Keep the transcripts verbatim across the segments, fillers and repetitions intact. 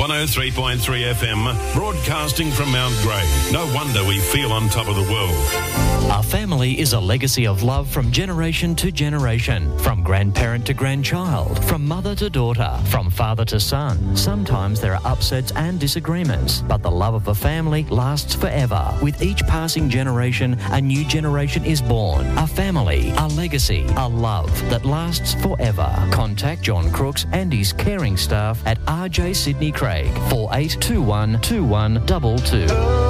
one oh three point three F M, broadcasting from Mount Grey. No wonder we feel on top of the world. Our family is a legacy of love from generation to generation, from grandparent to grandchild, from mother to daughter, from father to son. Sometimes there are upsets and disagreements, but the love of a family lasts forever. With each passing generation, a new generation is born. A family, a legacy, a love that lasts forever. Contact John Crooks and his caring staff at R J Sydney Craig, four eight two one two one two two.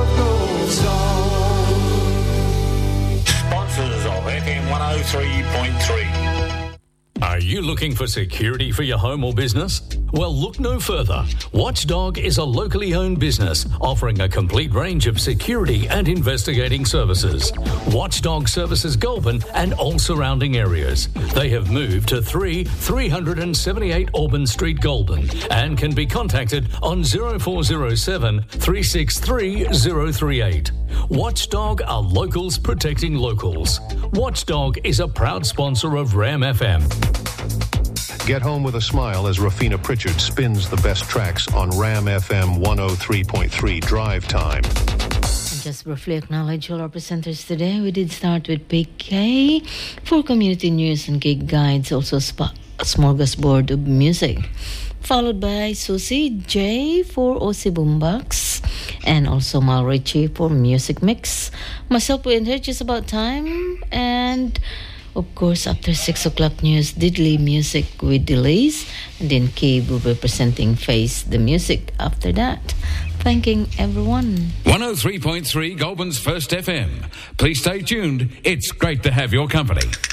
Sponsors of F M one oh three point three. Are you looking for security for your home or business? Well, look no further. Watchdog is a locally owned business offering a complete range of security and investigating services. Watchdog services Goulburn and all surrounding areas. They have moved to three three seventy-eight Auburn Street, Goulburn, and can be contacted on oh four oh seven, three six three, oh three eight. Watchdog are locals protecting locals. Watchdog is a proud sponsor of Ram F M. Get home with a smile as Rafina Pritchard spins the best tracks on Ram F M one oh three point three Drive Time. Just briefly acknowledge all our presenters today. We did start with P K for community news and gig guides, also sp- a smorgasbord of music. Followed by Susie J for O C Boombox, and also Mal Ritchie for Music Mix. Myself, we enter just about time, and of course, after six o'clock news, Diddley Music with Delays, and then Cave will be presenting Face the Music after that. Thanking everyone. one oh three point three Goulburn's First F M. Please stay tuned. It's great to have your company.